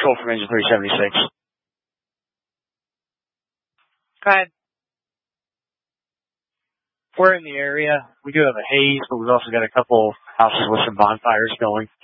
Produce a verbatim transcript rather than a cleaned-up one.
Control from Engine three seventy-six. Go ahead. We're in the area. We do have a haze, but we've also got a couple houses with some bonfires going.